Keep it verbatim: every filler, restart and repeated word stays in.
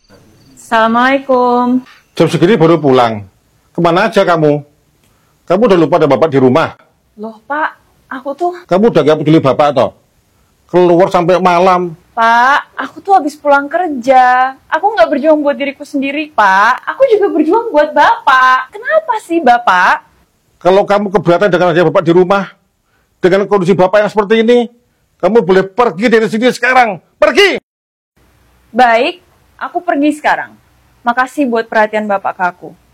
Assalamualaikum. Jam segini baru pulang. Kemana aja kamu? Kamu udah lupa ada bapak di rumah? Loh Pak, aku tuh... Kamu udah gak peduli bapak toh? Keluar sampai malam. Pak, aku tuh habis pulang kerja. Aku nggak berjuang buat diriku sendiri, Pak. Aku juga berjuang buat Bapak. Kenapa sih, Bapak? Kalau kamu keberatan dengan ada bapak di rumah, dengan kondisi bapak yang seperti ini, kamu boleh pergi dari sini sekarang. Pergi! Baik, aku pergi sekarang. Makasih buat perhatian Bapak ke aku.